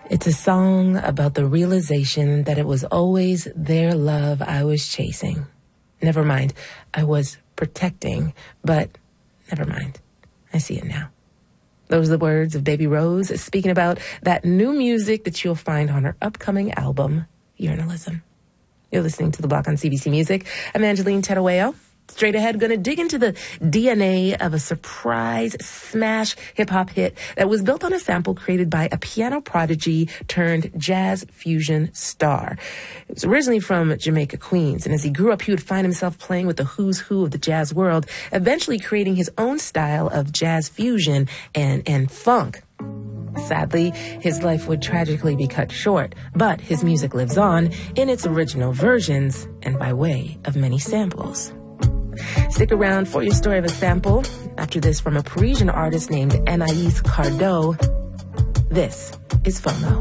It's a song about the realization that it was always their love I was chasing. Never mind, I was protecting, but never mind. I see it now. Those are the words of Baby Rose speaking about that new music that you'll find on her upcoming album, Yearnalism. You're listening to The Block on CBC Music. I'm Angeline Terueo. Straight ahead, going to dig into the DNA of a surprise smash hip-hop hit that was built on a sample created by a piano prodigy turned jazz fusion star. It was originally from Jamaica, Queens, and as he grew up, he would find himself playing with the who's who of the jazz world, eventually creating his own style of jazz fusion and funk. Sadly, his life would tragically be cut short, but his music lives on in its original versions and by way of many samples. Stick around for your story of a sample. After this, from a Parisian artist named Anaïs Cardot, this is FOMO.